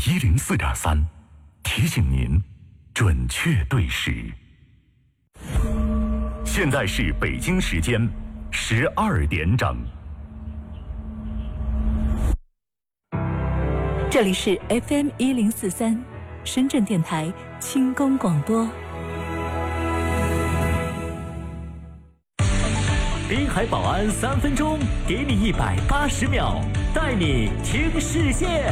104.3，提醒您准确对时。现在是北京时间12点整。 这里是 FM 1043，深圳电台轻功广播。 滨海保安3分钟，给你180秒，带你听世界。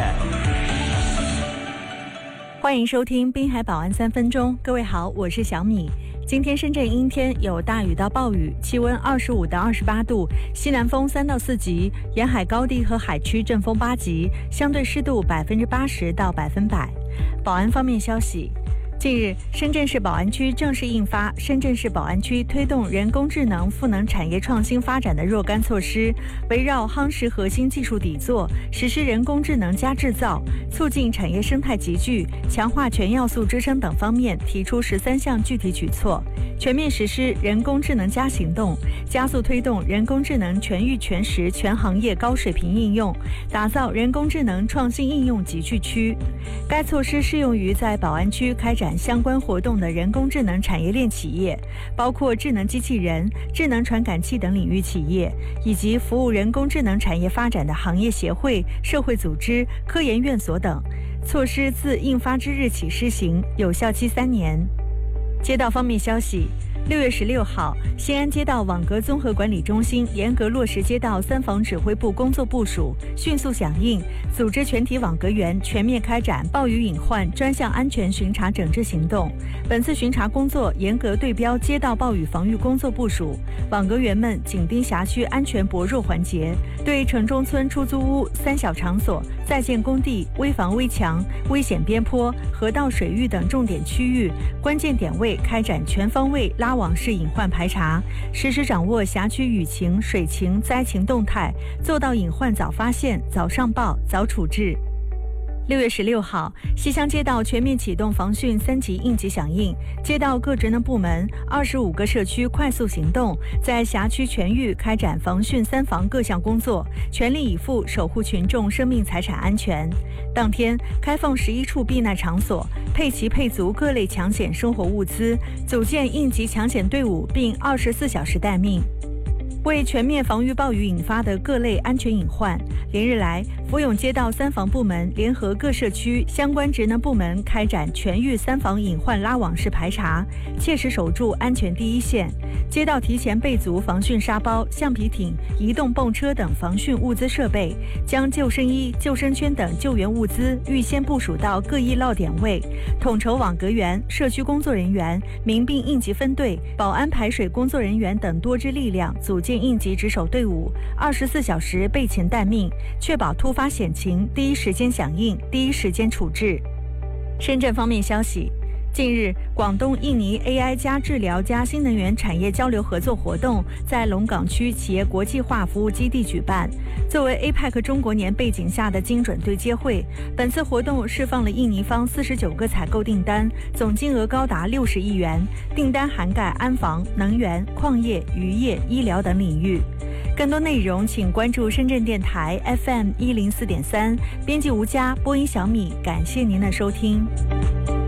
欢迎收听滨海保安3分钟，各位好，我是小米。今天深圳阴天，有大雨到暴雨，气温25到28度，西南风3到4级，沿海高地和海区阵风8级，相对湿度80%到100%。保安方面消息。近日，深圳市宝安区正式印发《深圳市宝安区推动人工智能赋能产业创新发展的若干措施》，围绕夯实核心技术底座，实施人工智能加制造，促进产业生态集聚，强化全要素支撑等方面提出13项具体举措，全面实施人工智能加行动，加速推动人工智能全域全时全行业高水平应用，打造人工智能创新应用集聚区。该措施适用于在宝安区开展相关活动的人工智能产业链企业，包括智能机器人、智能传感器等领域企业，以及服务人工智能产业发展的行业协会、社会组织、科研院所等。措施自印发之日起施行，有效期3年。街道方面消息，6月16号，西安街道网格综合管理中心严格落实街道3防指挥部工作部署，迅速响应，组织全体网格员全面开展暴雨隐患专项安全巡查整治行动。本次巡查工作严格对标街道暴雨防御工作部署，网格员们紧盯辖区安全薄弱环节，对城中村出租屋、3小场所、在建工地、危房危墙、危险边坡、河道水域等重点区域、关键点位开展全方位拉网式隐患排查，实时掌握辖区雨情、水情、灾情动态，做到隐患早发现、早上报、早处置。6月16号，西乡街道全面启动防汛3级应急响应，街道各职能部门25个社区快速行动，在辖区全域开展防汛3防各项工作，全力以赴守护群众生命财产安全。当天，开放11处避难场所，配齐配足各类抢险生活物资，组建应急抢险队伍，并24小时待命。为全面防御暴雨引发的各类安全隐患，连日来，福永街道3防部门联合各社区相关职能部门开展全域3防隐患拉网式排查，切实守住安全第一线。街道提前备足防汛沙包、橡皮艇、移动泵车等防汛物资设备，将救生衣、救生圈等救援物资预先部署到各一落点位，统筹网格员、社区工作人员、民兵应急分队、保安排水工作人员等多支力量，组建应急值守队伍，24小时备勤待命，确保突发险情第一时间响应、第一时间处置。深圳方面消息，近日，广东印尼 AI 加治疗加新能源产业交流合作活动在龙岗区企业国际化服务基地举办。作为 APEC 中国年背景下的精准对接会，本次活动释放了印尼方49个采购订单，总金额高达60亿元，订单涵盖安防、能源、矿业、渔业、医疗等领域。更多内容请关注深圳电台 FM 104.3，编辑吴佳，播音小米，感谢您的收听。